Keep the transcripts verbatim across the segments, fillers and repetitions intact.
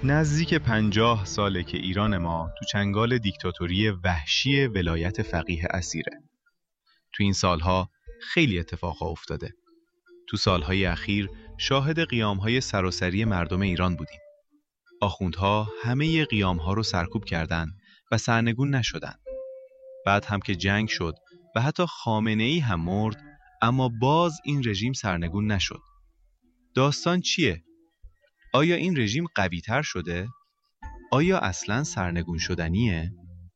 نزدیک پنجاه ساله که ایران ما تو چنگال دیکتاتوری وحشی ولایت فقیه اسیره. تو این سالها خیلی اتفاقا افتاده. تو سالهای اخیر شاهد قیامهای سراسری مردم ایران بودیم. آخوندها همه قیامها رو سرکوب کردن و سرنگون نشدن. بعد هم که جنگ شد و حتی خامنه‌ای هم مرد، اما باز این رژیم سرنگون نشد. داستان چیه؟ آیا این رژیم قوی‌تر شده؟ آیا اصلاً سرنگون شدنیه؟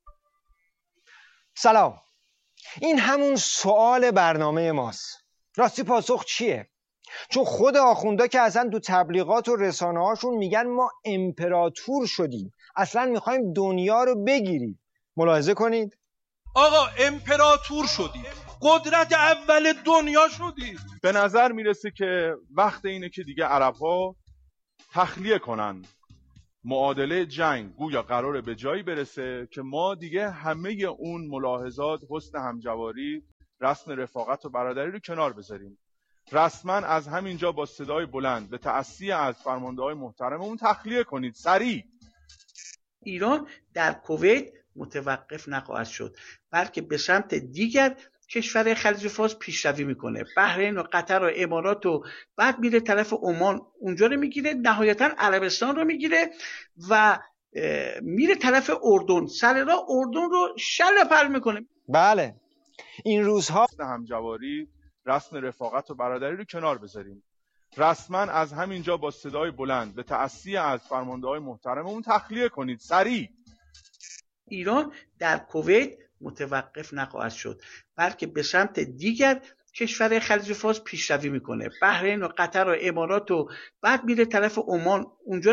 سلام. این همون سوال برنامه ماست. راستی پاسخ چیه؟ چون خود آخوندا که اصلا تو تبلیغات و رسانه هاشون میگن ما امپراتور شدیم، اصلا میخوایم دنیا رو بگیریم. ملاحظه کنید. آقا امپراتور شدیم، قدرت اول دنیا شدیم. به نظر میرسه که وقت اینه که دیگه عرب‌ها تخلیه کنن. معادله جنگ گویا قراره به جایی برسه که ما دیگه همه اون ملاحظات، حسن همجواری، رسم رفاقت و برادری رو کنار بذاریم. رسما از همینجا با صدای بلند به تأسی از فرمانده‌های محترممون تخلیه کنید سریع. ایران در کویت متوقف نخواهد شد، بلکه به سمت دیگر کشور خلیج فارس پیشروی میکنه. بحرین و قطر و امارات و بعد میره طرف عمان، اونجا رو میگیره، نهایتا عربستان رو میگیره و میره طرف اردن. سر راه اردن رو شل پر میکنه. بله، این روزها همجواری، رسم رفاقت و برادری رو کنار بذاریم. رسما از همینجا با صدای بلند به تأسی از فرمانده‌های محترممون تخلیه کنید سریع. ایران در کویت متوقف نخواهد شد، بلکه به سمت دیگر کشور خلیج فارس پیشروی میکنه. بحرین و قطر و امارات و بعد میره طرف عمان، اونجا